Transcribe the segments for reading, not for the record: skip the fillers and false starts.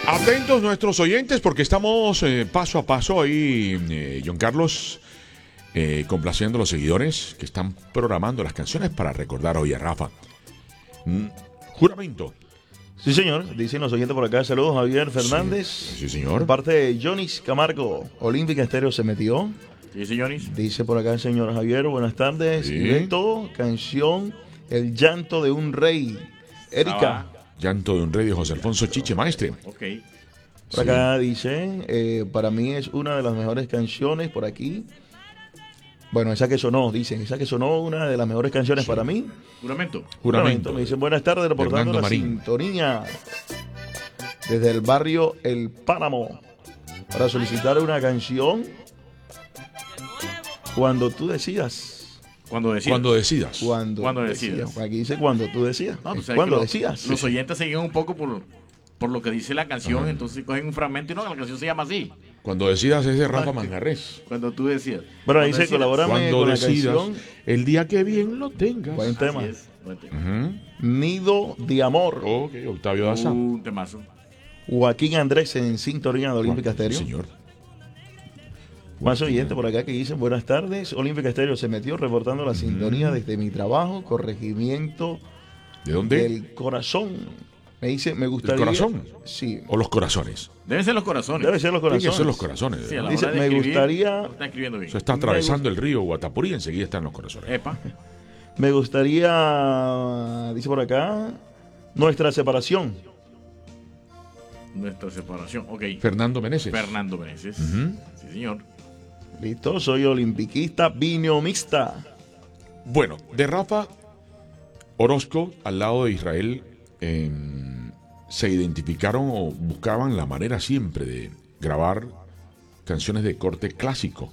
Atentos nuestros oyentes porque estamos paso a paso ahí, John Carlos, complaciendo a los seguidores que están programando las canciones para recordar hoy a Rafa. Juramento. Sí, señor. Dicen los oyentes por acá. Saludos, Javier Fernández. Sí, señor. De parte de Jonis Camargo. Olímpica Estéreo se metió. Sí, señores. Dice por acá el señor Javier. Buenas tardes. Sí. Beto, canción El llanto de un rey. Erika. Llanto de un rey de José Alfonso Chiche Maestre. Ok. Por acá dice, para mí es una de las mejores canciones por aquí. Bueno, esa que sonó, dicen, esa que sonó, una de las mejores canciones para mí. Juramento. Juramento. Me dicen buenas tardes, reportando Fernando la Marín. sintonía desde el barrio El Páramo para solicitar una canción cuando tú decidas. Cuando decidas. Cuando decidas. Cuando decidas. Aquí dice cuando tú decidas. No, tú sabes Cuando que decidas. Los oyentes siguen un poco por lo que dice la canción, entonces cogen un fragmento y no, la canción se llama así. Cuando decidas es de Rafa Manjarres. Cuando tú decidas. Bueno, Cuando dice, decidas. colabórame Cuando con la decidas, canción. el día que bien lo tengas. Buen tema. Así es. Buen tema. Ujú. Nido de Amor. Ok, Octavio Daza. Un temazo. Joaquín Andrés en sintonía de Olímpica Sí, Estéreo. señor. Más oyentes por acá que dicen buenas tardes. Olímpica Estéreo se metió reportando la sintonía desde mi trabajo, corregimiento ¿De dónde? del corazón. Me dice, me gustaría. ¿El corazón? Sí. ¿O los corazones? Deben ser los corazones. Debe ser los Tienen que corazones. ser los corazones. Sí, a la Dice, hora de me escribir, gustaría- lo está escribiendo bien. Se está atravesando el río Guatapurí y enseguida están los corazones. Epa. Me gustaría, dice por acá, nuestra separación. Nuestra separación. Ok. Fernando Meneses. Fernando Meneses. Ujú. Sí, señor. Listo, soy olimpiquista binomista. Bueno, de Rafa Orozco, al lado de Israel, se identificaron o buscaban la manera siempre de grabar canciones de corte clásico.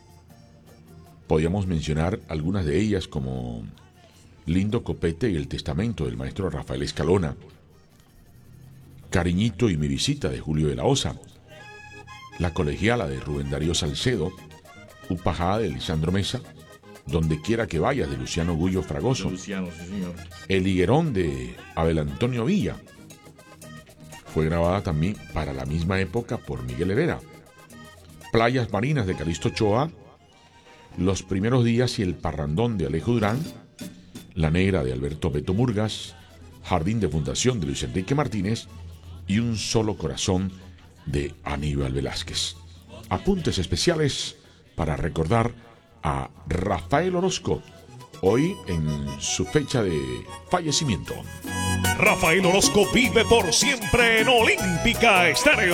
Podíamos mencionar algunas de ellas como Lindo Copete y El Testamento del maestro Rafael Escalona, Cariñito y mi visita de Julio de la Osa, La colegiala de Rubén Darío Salcedo, Upajá de Lisandro Mesa, Donde quiera que vayas de Luciano Gullo Fragoso, Luciano, sí, señor. El higuerón de Abel Antonio Villa. Fue grabada también para la misma época por Miguel Herrera. Playas marinas de Calixto Ochoa, Los primeros días y El parrandón de Alejo Durán, La negra de Alberto Beto Murgas, Jardín de fundación de Luis Enrique Martínez y Un solo corazón de Aníbal Velázquez. Apuntes especiales para recordar a Rafael Orozco, hoy en su fecha de fallecimiento. Rafael Orozco vive por siempre en Olímpica Estéreo.